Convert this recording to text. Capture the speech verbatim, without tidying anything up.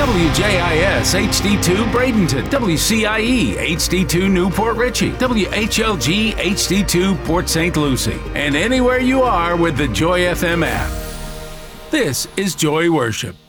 W J I S H D two Bradenton, W C I E H D two Newport Richey, W H L G H D two Port Saint Lucie, and anywhere you are with the Joy F M app. This is Joy Worship.